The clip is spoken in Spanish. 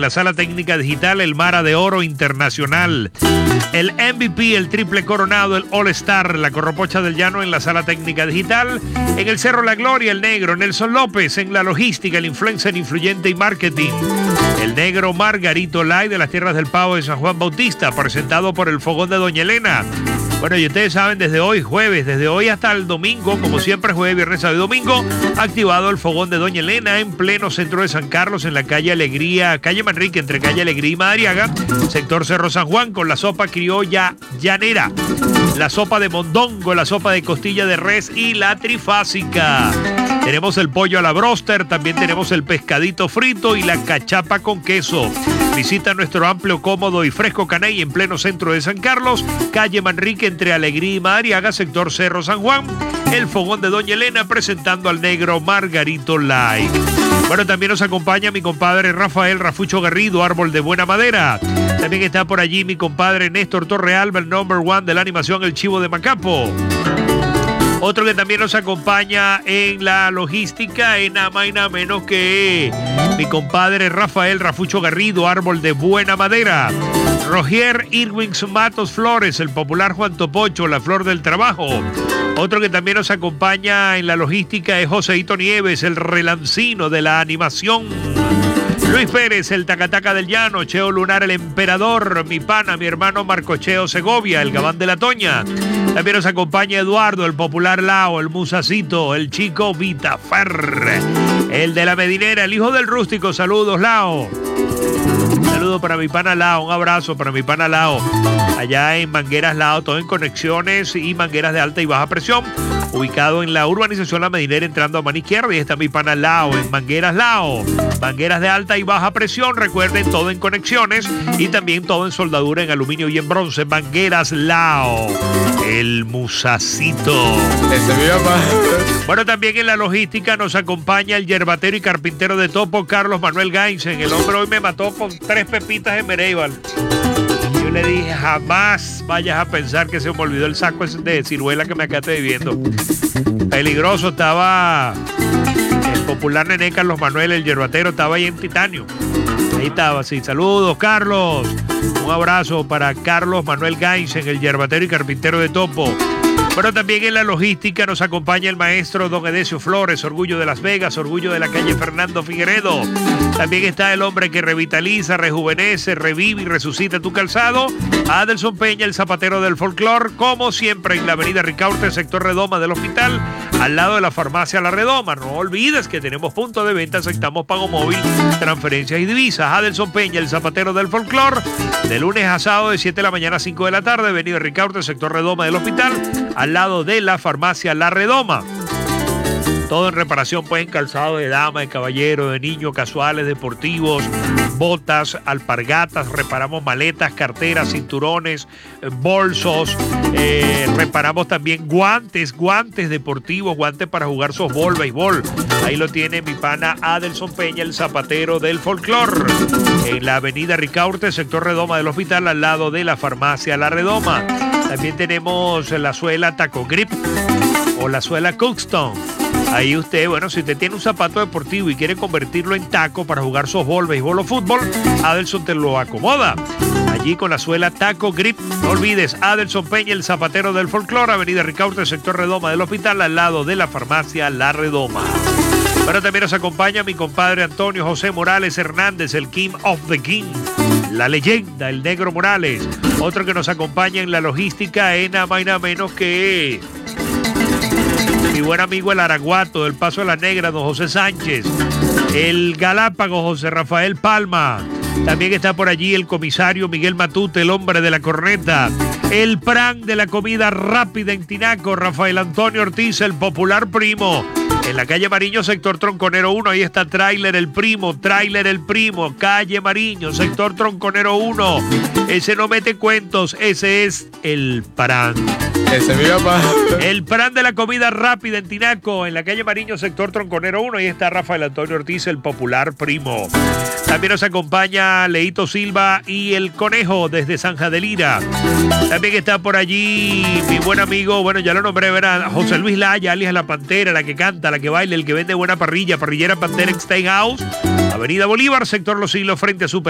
la sala técnica digital El Mara de Oro Internacional. El MVP, el triple coronado, el All Star, la Corropocha del Llano en la sala técnica digital. En el Cerro La Gloria, el negro Nelson López. En la logística, el influencer, influyente y marketing, el negro Margarito Lai de las Tierras del Pavo de San Juan Bautista, presentado por el Fogón de Doña Elena. Bueno, y ustedes saben, desde hoy jueves, desde hoy hasta el domingo, como siempre, jueves, viernes, sábado y domingo, activado el Fogón de Doña Elena en pleno centro de San Carlos, en la calle Alegría, calle Manrique, entre calle Alegría y Madariaga, sector Cerro San Juan, con la sopa criolla llanera, la sopa de mondongo, la sopa de costilla de res y la trifásica. Tenemos el pollo a la bróster, también tenemos el pescadito frito y la cachapa con queso. Visita nuestro amplio, cómodo y fresco caney en pleno centro de San Carlos, calle Manrique entre Alegría y Madariaga, sector Cerro San Juan. El Fogón de Doña Elena presentando al negro Margarito Lai. Bueno, también nos acompaña mi compadre Rafael Rafucho Garrido, árbol de buena madera. También está por allí mi compadre Néstor Torrealba, el number one de la animación El Chivo de Macapo. Otro que también nos acompaña en la logística es nada más y nada menos que mi compadre Rafael Rafucho Garrido, árbol de buena madera. Rogier Irwins Matos Flores, el popular Juan Topocho, la flor del trabajo. Otro que también nos acompaña en la logística es Joseito Nieves, el relancino de la animación. Luis Pérez, el tacataca del llano. Cheo Lunar, el emperador. Mi pana, mi hermano Marco Cheo Segovia, el gabán de la Toña. También nos acompaña Eduardo, el popular Lao, el musacito, el chico Vitafer, el de la Medinera, el hijo del rústico. Saludos, Lao. Saludos para mi pana Lao, un abrazo para mi pana Lao. Allá en Mangueras Lao, todo en conexiones y mangueras de alta y baja presión. Ubicado en la urbanización La Medinera, entrando a mano izquierda, y está mi pana Lao, en Mangueras Lao. Mangueras de alta y baja presión, recuerden, todo en conexiones y también todo en soldadura, en aluminio y en bronce. Mangueras Lao, el musacito. Bueno, también en la logística nos acompaña el yerbatero y carpintero de Topo, Carlos Manuel Gainsen. El hombre hoy me mató con 3 pepitas en Mereival. Yo le dije, jamás vayas a pensar que se me olvidó el saco de ciruela que me acabaste viendo. Peligroso estaba el popular nené Carlos Manuel, el yerbatero, estaba ahí en titanio. Ahí estaba, sí. Saludos, Carlos. Un abrazo para Carlos Manuel Gainsen, el yerbatero y carpintero de Topo. Bueno, también en la logística nos acompaña el maestro don Edesio Flores, orgullo de Las Vegas, orgullo de la calle Fernando Figueredo. También está el hombre que revitaliza, rejuvenece, revive y resucita tu calzado, Adelson Peña, el zapatero del folclor, como siempre en la avenida Ricaurte, sector Redoma del hospital, al lado de la farmacia La Redoma. No olvides que tenemos punto de venta, aceptamos pago móvil, transferencias y divisas. Adelson Peña, el zapatero del folclor, de lunes a sábado de 7 de la mañana a 5 de la tarde, avenida Ricaurte, sector Redoma del hospital, al lado de la farmacia La Redoma. Todo en reparación, pues, en calzado de dama, de caballero, de niño, casuales, deportivos, botas, alpargatas. Reparamos maletas, carteras, cinturones, bolsos. Reparamos también guantes deportivos, guantes para jugar softball, béisbol. Ahí lo tiene mi pana Adelson Peña, el zapatero del folclor. En la avenida Ricaurte, sector Redoma del hospital, al lado de la farmacia La Redoma. También tenemos la suela Taco Grip o la suela Cookstone. Ahí usted, bueno, si usted tiene un zapato deportivo y quiere convertirlo en taco para jugar softball, béisbol o fútbol, Adelson te lo acomoda. Allí con la suela Taco Grip. No olvides, Adelson Peña, el zapatero del folclor, avenida Ricaurte, sector Redoma del hospital, al lado de la farmacia La Redoma. Bueno, también nos acompaña mi compadre Antonio José Morales Hernández, el King of the King, la leyenda, el negro Morales. Otro que nos acompaña en la logística es nada más y nada menos que mi buen amigo el Araguato, del Paso de la Negra, don José Sánchez. El Galápago, José Rafael Palma. También está por allí el comisario Miguel Matute, el hombre de la corneta. El Pran de la comida rápida en Tinaco, Rafael Antonio Ortiz, el popular primo. En la calle Mariño, sector Tronconero 1, ahí está Tráiler el Primo, calle Mariño, sector Tronconero 1. Ese no mete cuentos, ese es el Pran. Ese es mi papá. El Pran de la comida rápida en Tinaco, en la calle Mariño, sector Tronconero 1, ahí está Rafael Antonio Ortiz, el popular primo. También nos acompaña Leito Silva y el Conejo desde San Jadelira. También está por allí mi buen amigo, bueno, ya lo nombré, ¿verdad? José Luis Laya, alias La Pantera, la que canta, la que baila, el que vende buena parrilla, parrillera Pantera Steakhouse, avenida Bolívar, sector Los Siglos, frente a Super